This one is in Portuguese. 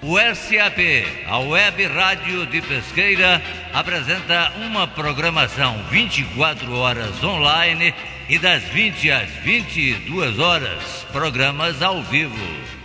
O SAP, a Web Rádio de Pesqueira, apresenta uma programação 24 horas online e das 20 às 22 horas, programas ao vivo.